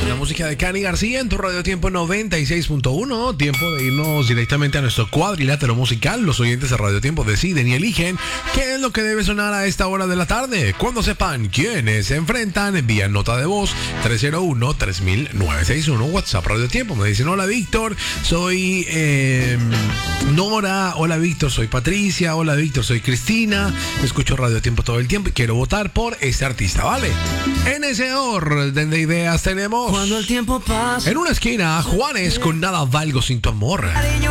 La música de Cani García en tu Radio Tiempo 96.1. Tiempo de irnos directamente a nuestro cuadrilátero musical. Los oyentes de Radio Tiempo deciden y eligen qué es lo que debe sonar a esta hora de la tarde. Cuando sepan quiénes se enfrentan, envían nota de voz 301-3961. WhatsApp Radio Tiempo. Me dicen: hola Víctor, soy Nora. Hola Víctor, soy Patricia. Hola Víctor, soy Cristina. Escucho Radio Tiempo todo el tiempo y quiero votar por este artista, ¿vale? En ese orden de ideas tenemos: cuando el tiempo pasa, en una esquina, Juanes con Nada Valgo Sin Tu Amor. cariño